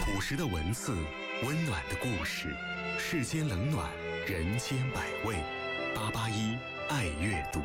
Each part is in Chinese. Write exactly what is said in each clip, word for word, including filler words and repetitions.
朴实的文字，温暖的故事，世间冷暖，人间百味。八八一爱阅读。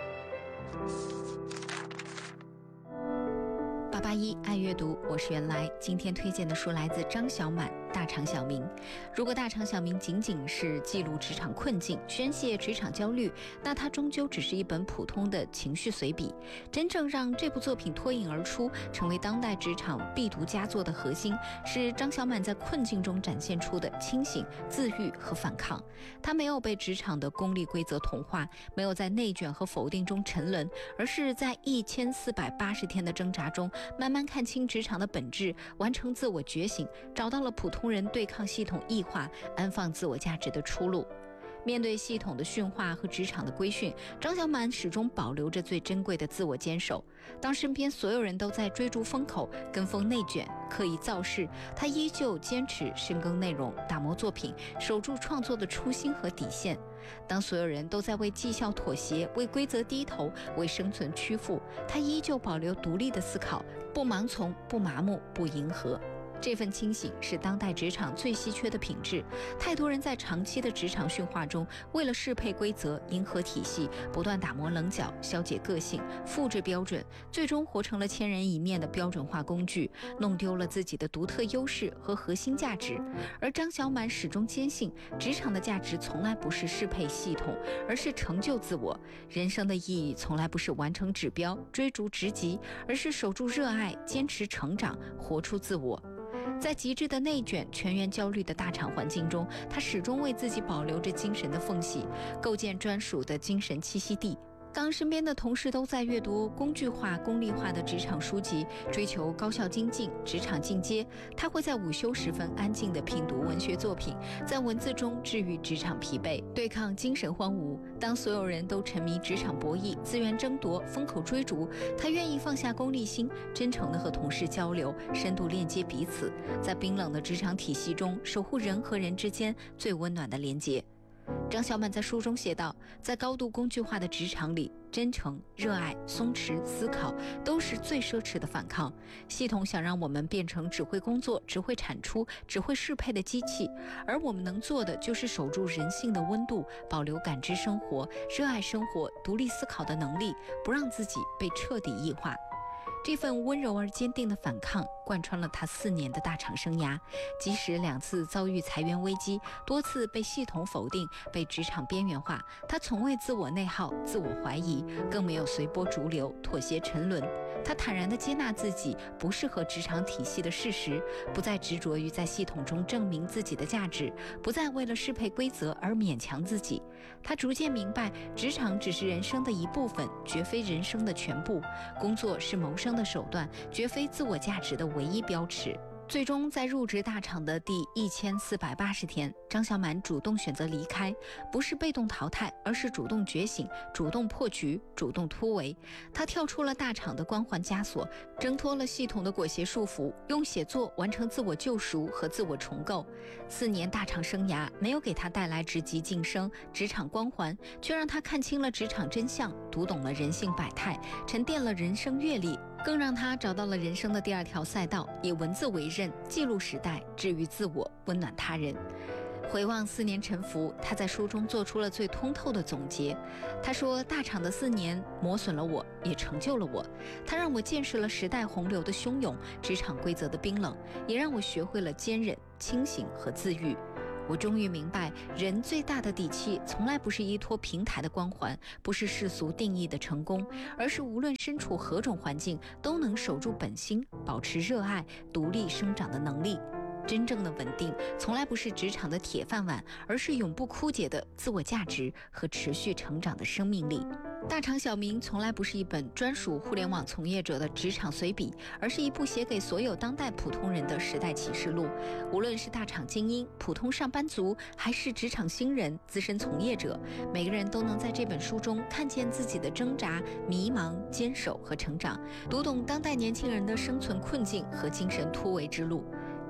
八八一爱阅读，我是原来。今天推荐的书来自张小满，《大厂小明》。如果《大厂小明》仅仅是记录职场困境、宣泄职场焦虑，那它终究只是一本普通的情绪随笔。真正让这部作品脱颖而出，成为当代职场必读佳作的核心，是张小满在困境中展现出的清醒、自愈和反抗。他没有被职场的功利规则同化，没有在内卷和否定中沉沦，而是在一千四百八十天的挣扎中，慢慢看清职场的本质，完成自我觉醒，找到了普通人对抗系统异化、安放自我价值的出路。面对系统的驯化和职场的规训，张小满始终保留着最珍贵的自我坚守。当身边所有人都在追逐风口、跟风内卷、刻意造势，他依旧坚持深耕内容、打磨作品，守住创作的初心和底线。当所有人都在为绩效妥协、为规则低头、为生存屈服，他依旧保留独立的思考，不盲从、不麻木、不迎合。这份清醒是当代职场最稀缺的品质。太多人在长期的职场驯化中，为了适配规则、迎合体系，不断打磨棱角、消解个性、复制标准，最终活成了千人一面的标准化工具，弄丢了自己的独特优势和核心价值。而张小满始终坚信，职场的价值从来不是适配系统，而是成就自我。人生的意义从来不是完成指标、追逐职级，而是守住热爱、坚持成长、活出自我。在极致的内卷、全员焦虑的大厂环境中，他始终为自己保留着精神的缝隙，构建专属的精神栖息地。当身边的同事都在阅读工具化、功利化的职场书籍，追求高效精进、职场进阶，他会在午休时分安静地品读文学作品，在文字中治愈职场疲惫，对抗精神荒芜。当所有人都沉迷职场博弈、资源争夺、风口追逐，他愿意放下功利心，真诚地和同事交流，深度链接彼此，在冰冷的职场体系中守护人和人之间最温暖的连结。张小满在书中写道，在高度工具化的职场里，真诚、热爱、松弛、思考都是最奢侈的反抗。系统想让我们变成只会工作、只会产出、只会适配的机器，而我们能做的就是守住人性的温度，保留感知生活、热爱生活、独立思考的能力，不让自己被彻底异化。这份温柔而坚定的反抗贯穿了他四年的大厂生涯，即使两次遭遇裁员危机，多次被系统否定，被职场边缘化，他从未自我内耗、自我怀疑，更没有随波逐流、妥协沉沦。他坦然地接纳自己不适合职场体系的事实，不再执着于在系统中证明自己的价值，不再为了适配规则而勉强自己。他逐渐明白，职场只是人生的一部分，绝非人生的全部。工作是谋生的手段，绝非自我价值的唯一标尺。最终在入职大厂的第一千四百八十天，张小满主动选择离开，不是被动淘汰，而是主动觉醒、主动破局、主动突围。他跳出了大厂的光环枷锁，挣脱了系统的裹挟束缚，用写作完成自我救赎和自我重构。四年大厂生涯没有给他带来职级晋升、职场光环，却让他看清了职场真相，读懂了人性百态，沉淀了人生阅历，更让他找到了人生的第二条赛道，以文字为刃，记录时代，治愈自我，温暖他人。回望四年沉浮，他在书中做出了最通透的总结。他说，大厂的四年磨损了我，也成就了我。他让我见识了时代洪流的汹涌，职场规则的冰冷，也让我学会了坚韧、清醒和自愈。我终于明白，人最大的底气从来不是依托平台的光环，不是世俗定义的成功，而是无论身处何种环境，都能守住本心，保持热爱、独立生长的能力。真正的稳定从来不是职场的铁饭碗，而是永不枯竭的自我价值和持续成长的生命力。大厂小明从来不是一本专属互联网从业者的职场随笔，而是一部写给所有当代普通人的时代启示录。无论是大厂精英、普通上班族，还是职场新人、资深从业者，每个人都能在这本书中看见自己的挣扎、迷茫、坚守和成长，读懂当代年轻人的生存困境和精神突围之路。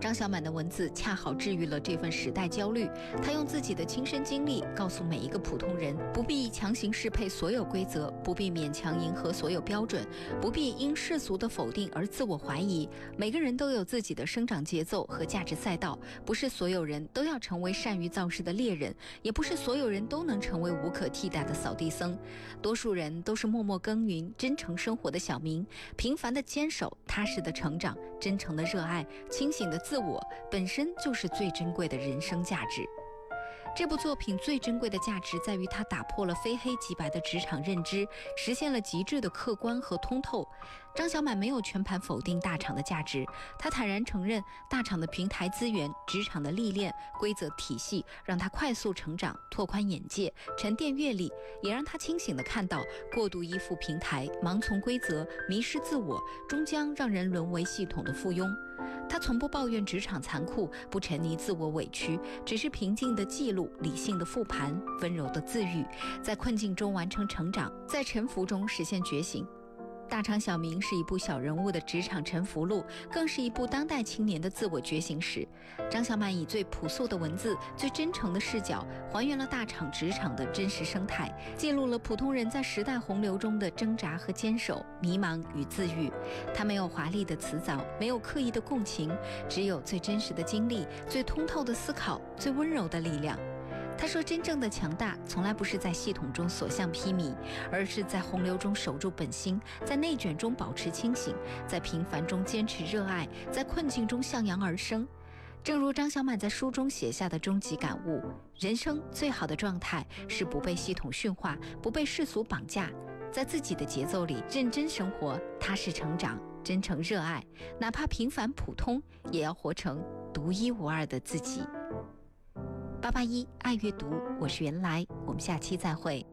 张小满的文字恰好治愈了这份时代焦虑。他用自己的亲身经历告诉每一个普通人，不必强行适配所有规则，不必勉强迎合所有标准，不必因世俗的否定而自我怀疑。每个人都有自己的生长节奏和价值赛道，不是所有人都要成为善于造势的猎人，也不是所有人都能成为无可替代的扫地僧。多数人都是默默耕耘、真诚生活的小民，平凡的坚守、踏实的成长、真诚的热爱、清醒的自我，本身就是最珍贵的人生价值。这部作品最珍贵的价值在于它打破了非黑即白的职场认知，实现了极致的客观和通透。张小满没有全盘否定大厂的价值，他坦然承认大厂的平台资源、职场的历练、规则体系让他快速成长、拓宽眼界、沉淀阅历，也让他清醒地看到过度依附平台、盲从规则、迷失自我，终将让人沦为系统的附庸。他从不抱怨职场残酷，不沉溺自我委屈，只是平静地记录、理性的复盘、温柔的自愈，在困境中完成成长，在沉浮中实现觉醒。大厂小明是一部小人物的职场沉浮录，更是一部当代青年的自我觉醒史。张小满以最朴素的文字、最真诚的视角，还原了大厂职场的真实生态，记录了普通人在时代洪流中的挣扎和坚守、迷茫与自愈。他没有华丽的辞藻，没有刻意的共情，只有最真实的经历、最通透的思考、最温柔的力量。他说，真正的强大从来不是在系统中所向披靡，而是在洪流中守住本心，在内卷中保持清醒，在平凡中坚持热爱，在困境中向阳而生。正如张小满在书中写下的终极感悟，人生最好的状态是不被系统驯化，不被世俗绑架，在自己的节奏里认真生活，踏实成长，真诚热爱，哪怕平凡普通，也要活成独一无二的自己。八八一爱阅读，我是袁来，我们下期再会。